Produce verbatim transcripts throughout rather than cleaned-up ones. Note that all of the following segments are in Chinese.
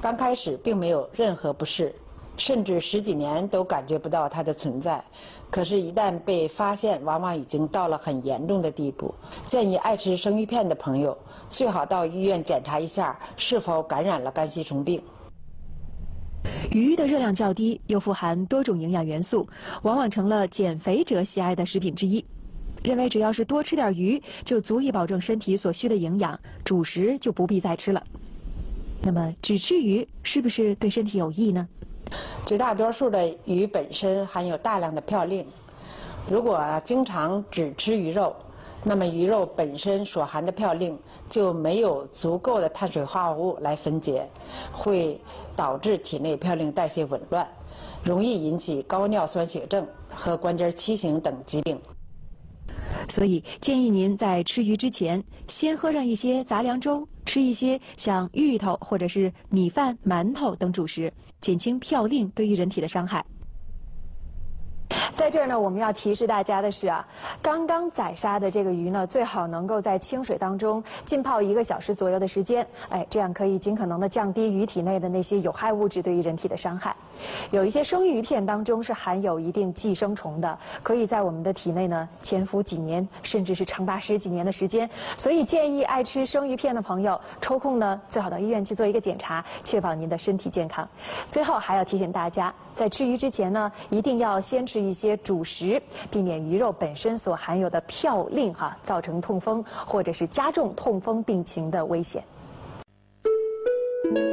刚开始并没有任何不适，甚至十几年都感觉不到它的存在。可是，一旦被发现，往往已经到了很严重的地步。建议爱吃生鱼片的朋友，最好到医院检查一下是否感染了肝吸虫病。 鱼的热量较低，又富含多种营养元素，往往成了减肥者喜爱的食品之一。认为只要是多吃点鱼，就足以保证身体所需的营养，主食就不必再吃了。那么，只吃鱼是不是对身体有益呢？ 绝大多数的鱼本身含有大量的嘌呤，如果经常只吃鱼肉，那么鱼肉本身所含的嘌呤就没有足够的碳水化合物来分解，会导致体内嘌呤代谢紊乱，容易引起高尿酸血症和关节畸形等疾病。 所以建议您在吃鱼之前，先喝上一些杂粮粥，吃一些像芋头或者是米饭、馒头等主食，减轻嘌呤对于人体的伤害。在这儿呢，我们要提示大家的是啊，刚刚宰杀的这个鱼呢，最好能够在清水当中浸泡一个小时左右的时间，哎，这样可以尽可能的降低鱼体内的那些有害物质对于人体的伤害。有一些生鱼片当中是含有一定寄生虫的，可以在我们的体内呢潜伏几年，甚至是长达十几年的时间。所以建议爱吃生鱼片的朋友，抽空呢最好到医院去做一个检查，确保您的身体健康。最后还要提醒大家，在吃鱼之前呢，一定要先吃一些主食，避免鱼肉本身所含有的嘌呤哈造成痛风或者是加重痛风病情的危险。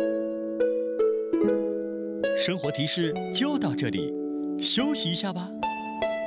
生活提示就到这里，休息一下吧。